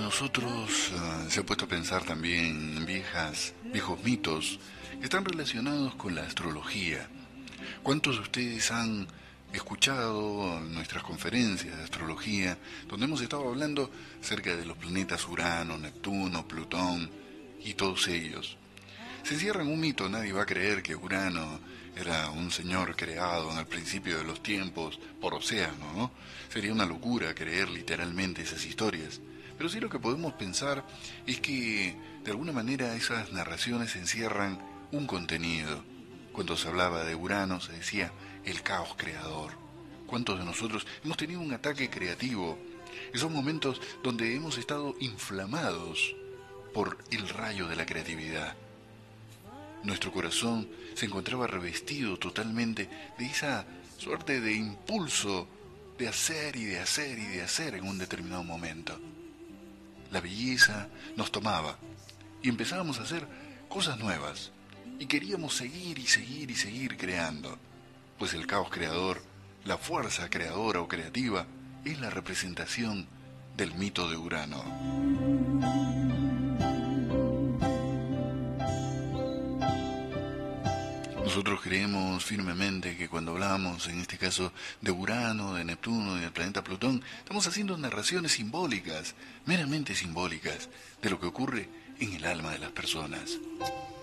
nosotros se ha puesto a pensar también en viejos mitos que están relacionados con la astrología. ¿Cuántos de ustedes han escuchado nuestras conferencias de astrología donde hemos estado hablando acerca de los planetas Urano, Neptuno, Plutón y todos ellos? Se encierra en un mito, nadie va a creer que Urano era un señor creado en el principio de los tiempos por océano, ¿no? Sería una locura creer literalmente esas historias. Pero sí lo que podemos pensar es que de alguna manera esas narraciones encierran un contenido. Cuando se hablaba de Urano se decía el caos creador. ¿Cuántos de nosotros hemos tenido un ataque creativo? Esos momentos donde hemos estado inflamados por el rayo de la creatividad. Nuestro corazón se encontraba revestido totalmente de esa suerte de impulso de hacer y de hacer y de hacer en un determinado momento. La belleza nos tomaba y empezábamos a hacer cosas nuevas y queríamos seguir y seguir y seguir creando, pues el caos creador, la fuerza creadora o creativa, es la representación del mito de Urano. Nosotros creemos firmemente que cuando hablamos, en este caso, de Urano, de Neptuno y del planeta Plutón, estamos haciendo narraciones simbólicas, meramente simbólicas, de lo que ocurre en el alma de las personas.